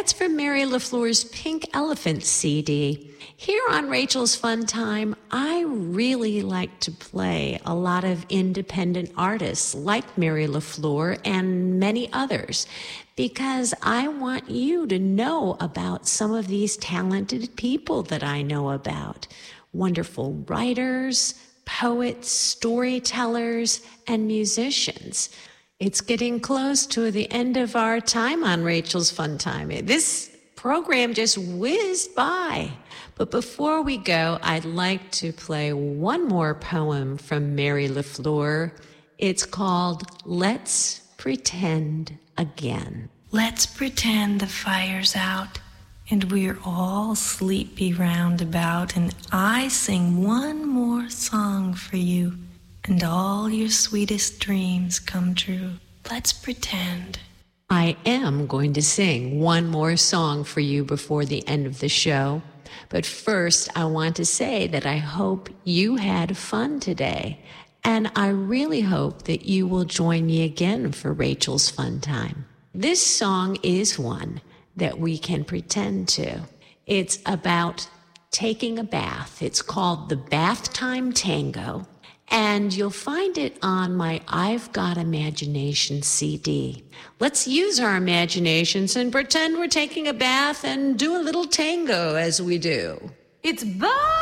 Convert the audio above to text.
That's from Mary LaFleur's Pink Elephant CD. Here on Rachel's Fun Time, I really like to play a lot of independent artists like Mary LaFleur and many others because I want you to know about some of these talented people that I know about. Wonderful writers, poets, storytellers, and musicians. It's getting close to the end of our time on Rachel's Fun Time. This program just whizzed by. But before we go, I'd like to play one more poem from Mary LaFleur. It's called Let's Pretend Again. Let's pretend the fire's out and we're all sleepy round about, and I sing one more song for you, and all your sweetest dreams come true. Let's pretend. I am going to sing one more song for you before the end of the show. But first, I want to say that I hope you had fun today. And I really hope that you will join me again for Rachel's Fun Time. This song is one that we can pretend to. It's about taking a bath. It's called the Bath Time Tango. And you'll find it on my I've Got Imagination CD. Let's use our imaginations and pretend we're taking a bath and do a little tango as we do. It's bath